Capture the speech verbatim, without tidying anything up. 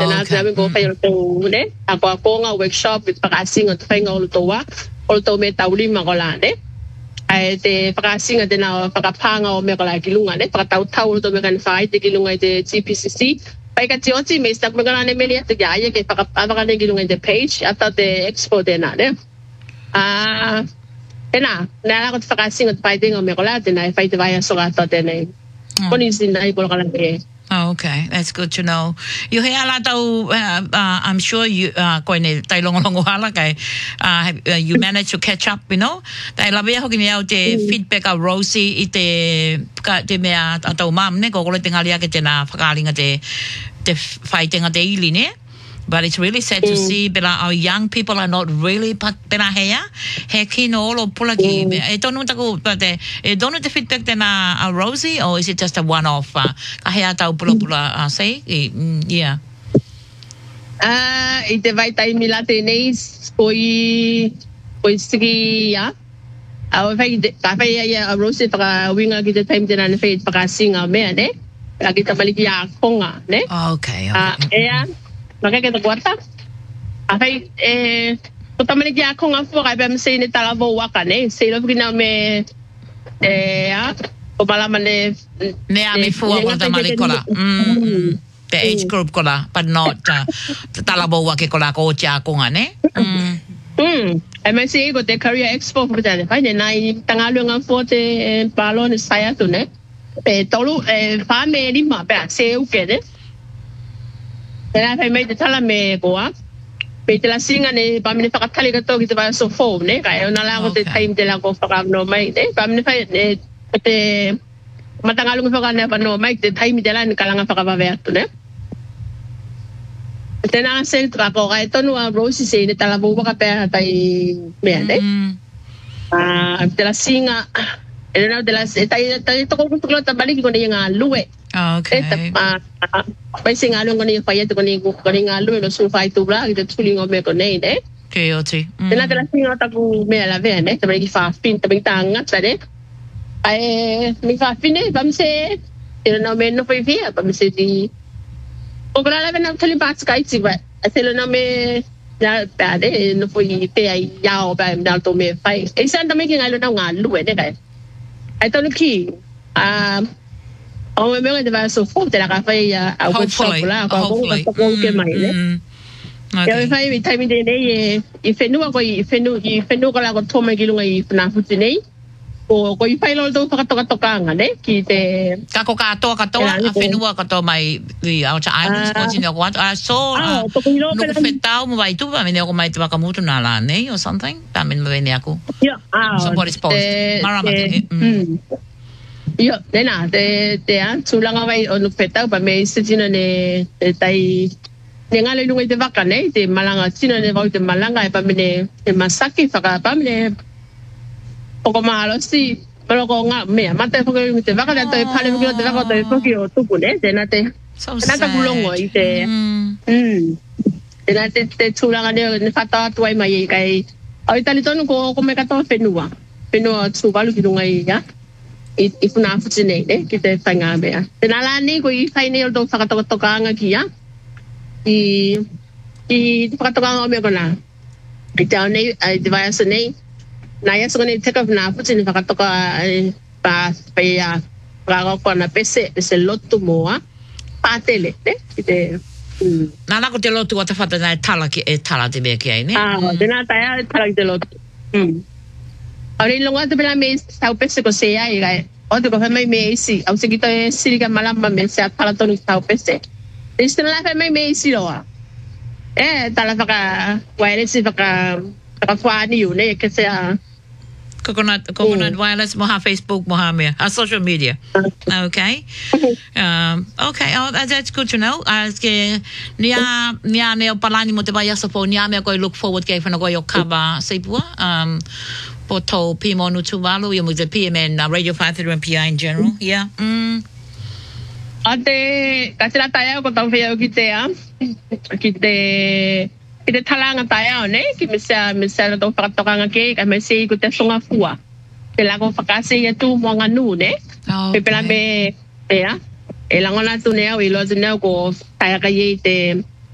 na namin ko kayo to ne ako ako nga workshop with pakasing at fay nga ulo to wa ulo to me tawli magola ne ay te pakasing at na pakapanga o me kola kilunga ne pakataw taw ulo to me kan fay te kilunga te G P C C pay ka tioti me stak me kana ne me te ya ye ke pakapanga ne kilunga te page at te expo de na ne ah ena na ko pakasing at fay te nga me kola te na fay te vaya so ga to te ne koni sin na ko kala ke. Oh, okay, that's good to know. You hear a lot of, uh, uh, I'm sure you, uh, uh, you managed to catch up, you know. Dahil labi ako kiniyaw te feedback of Rosie ite ka te mea atau mam ne ko ko tingali ka te na pakaling te te fighting te ili ne. But it's really sad mm. to see that our young people are not really pena heya. Heki no lo pulaki. I don't know taku but I don't know the feedback then uh, Rosie or is it just a one off? Kahea tau pula pula say yeah. Ah, ite vai tai milate neis koi koi sigi ya. Aw vai ka vai ya Rosie para winga kita time din na fate para singa me ne. Lagi ta balik ya konga ne. Okay. Ah, yeah. Maka kita kuata. Afai eh utama ni ako nga fo kay bam say ni talabo waka ne. Say lo kina me eh ah o malaman ne ne ami fo wa ta malikola. Mm. The age group kola but not uh, talabo waka kola ko cha ko nga ne. Mm. Mm. M S C ko te career expo ko ta fa ne nai tangalo nga fo te palo ni saya tu ne. Pe tolu eh fa me ni ma ba se u ke ne. Tena fai mai te tala me koa. Pe te la singa ne pa mene whakatali ka tō ki te wai so fō ne. Kai ona la ko te time te la ko whakano mai ne. Pa mene fai ne te matangalunga whakane pa no mai te time te la ni kalanga whakawawe atu ne. Tena sen tra ko kai tonu a Rosie se ne tala bo waka pe tai mea ne. Ah te la singa e na te la tai tai to ko ko ta balik ko ne nga luwe. Okay. Pai sing along ngani fai to ngani ko ngani ngalu no su fai tu bla ite tuling o me ko nei de. Okay, oti. Tena tela sing ata ku me la ve ne, te bagi fa fin te bagi tanga tade. Ai mi fa fine bam se ina no me no fai via bam se di. O bla la vena tali bat sky ti ba. Atelo no me ya ba de no fai te ai ya o ba dal to me fai. E san me ki ngalu na ngalu de kai. Ai to ki. Um Oh, me me va so fuerte la café ya a workshop la ko ko ko ke mai le. Ya me fai mi time de nei e fenu ko i fenu i fenu ko la ko toma ki lunga i na futi nei. Ko ko i fai lo do ka to ka to kanga ne ki te ka ko ka to ka to a fenu ka to mai the outer islands ko tino ko a so no fetau mo vai tu va me ko mai te ka mutu na la nei or something. Tamen me venia ko. Yeah. Ah. Somebody's post. Marama. Yo, nena, te te a tulanga vai o no peta pa me sitina ne tai ne ngale lunga te vaka ne te malanga tina ne vai te malanga pa me ne te masaki faka pa me ne o malo si pero ko nga me mate fo te vaka te te pale fo te vaka te fo ki o tupu ne te na te na ta kulongo i te mm te na te te tulanga ne ne fata tu ai mai kai ai tali tonu ko ko me ka to fenua fenua tu valu ki lunga i ya i i funa futi nei ne ki te whainga mea. Te nala ni ko i whaine o tō whakatokatokanga ki a. I i te whakatokanga o mea kona. I te au nei, i te vai asa nei. Nā iaso kone teka funa futi ni whakatoka pa pai a whakako na pese, pese lotu moa. Pātele, ne? I te... Nā nako te lotu o te whata nai tala ki e tala te mea ki ai, ne? Ah, te nā tai a tala ki te lotu. Mm. Ori longa te pela me tau pese ko se ai gai. O te ko fa mai me isi. Au se kito e siriga malamba me se atala tonu tau pese. Te stena la fa mai me isi loa. Eh, tala whaka wireless whaka whaka whaani u ne ke se a... Coconut, coconut mm. wireless, moha Facebook, moha mea, uh, social media. Okay. um, okay, oh, that's good to know. As ke nia nia neo palani mo te vai asa po nia mea koi look forward ke whana koi o kaba seipua. Um, po tō Pimo no Tuvalu, you with the P M N, uh, Radio five thirty-one P I in general. Yeah. Mm. Ate, kasi la tayo ko tau whiau ki te a, ki te, ki te talanga tayo, ne? Ki misa, misa na tau whakatokanga ke, ka me se ko te songa fua. Te lako whakase ia tu mo nganu, ne? Oh, okay. Pe pela me, te a, e langona tu nea, i lozi nea ko taia ka ye te,